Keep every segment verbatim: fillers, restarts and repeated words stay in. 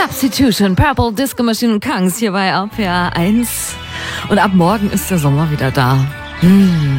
Substitution, Purple Disco Machine und Kangs hier bei R P R eins. Und ab morgen ist der Sommer wieder da. Hm.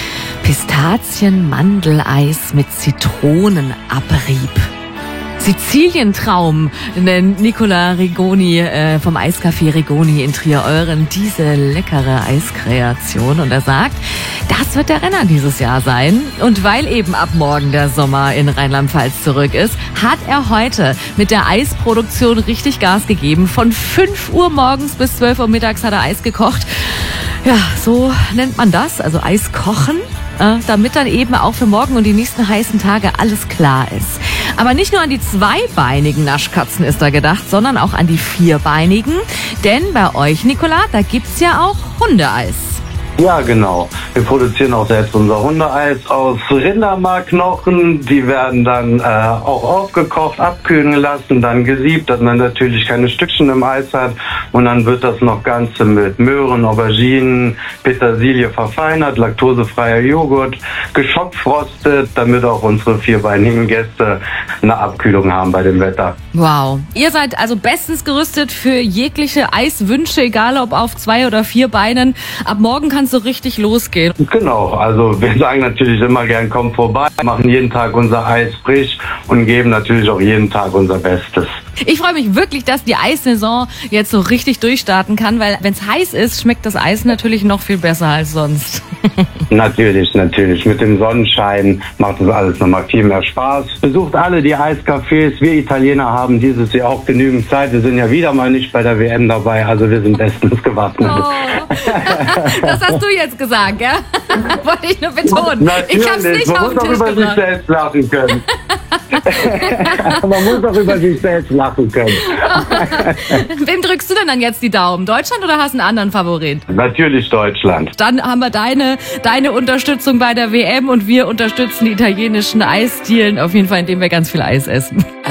Pistazien-Mandeleis mit Zitronenabrieb. Sizilientraum nennt Nicola Rigoni äh, vom Eiscafé Rigoni in Trier-Euren diese leckere Eiskreation. Und er sagt, das wird der Renner dieses Jahr sein. Und weil eben ab morgen der Sommer in Rheinland-Pfalz zurück ist, hat er heute mit der Eisproduktion richtig Gas gegeben. Von fünf Uhr morgens bis zwölf Uhr mittags hat er Eis gekocht. Ja, so nennt man das, also Eis kochen, äh, damit dann eben auch für morgen und die nächsten heißen Tage alles klar ist. Aber nicht nur an die zweibeinigen Naschkatzen ist da gedacht, sondern auch an die vierbeinigen. Denn bei euch, Nicola, da gibt's ja auch Hundeeis. Ja, genau. Wir produzieren auch selbst unser Hundeeis aus Rindermarkknochen. Die werden dann äh, auch aufgekocht, abkühlen gelassen, dann gesiebt, dass man natürlich keine Stückchen im Eis hat. Und dann wird das noch Ganze mit Möhren, Auberginen, Petersilie verfeinert, laktosefreier Joghurt, geschockfrostet, damit auch unsere vierbeinigen Gäste eine Abkühlung haben bei dem Wetter. Wow. Ihr seid also bestens gerüstet für jegliche Eiswünsche, egal ob auf zwei oder vier Beinen. Ab morgen kann es so richtig losgehen. Genau, also wir sagen natürlich immer gern, kommt vorbei, machen jeden Tag unser Eis frisch und geben natürlich auch jeden Tag unser Bestes. Ich freue mich wirklich, dass die Eissaison jetzt so richtig durchstarten kann, weil wenn es heiß ist, schmeckt das Eis natürlich noch viel besser als sonst. Natürlich, natürlich. Mit dem Sonnenschein macht das alles nochmal viel mehr Spaß. Besucht alle die Eiscafés. Wir Italiener haben dieses Jahr auch genügend Zeit. Wir sind ja wieder mal nicht bei der W M dabei, also wir sind bestens gewappnet. Oh. Das hast du jetzt gesagt, ja? Wollte ich nur betonen. Natürlich, ich hab's nicht man auf den muss auch Tisch über gebracht. sich selbst lachen können. Man muss auch über sich selbst lachen können. Wem drückst du denn dann jetzt die Daumen? Deutschland oder hast du einen anderen Favorit? Natürlich Deutschland. Dann haben wir deine, deine Unterstützung bei der W M und wir unterstützen die italienischen Eisdielen auf jeden Fall, indem wir ganz viel Eis essen.